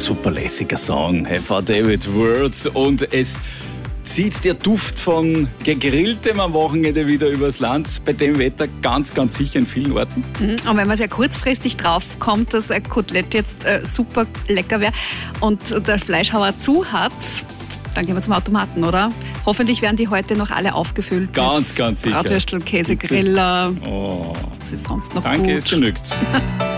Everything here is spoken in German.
super lässiger Song von David Words und es zieht der Duft von Gegrilltem am Wochenende wieder übers Land. Bei dem Wetter ganz, ganz sicher in vielen Orten. Und wenn man sehr kurzfristig draufkommt, dass ein Kotelett jetzt super lecker wäre und der Fleischhauer zu hat, dann gehen wir zum Automaten, oder? Hoffentlich werden die heute noch alle aufgefüllt. Ganz, ganz sicher. Bratwürstel, Käse, Griller. Oh. Was ist sonst noch Danke, gut? es genügt.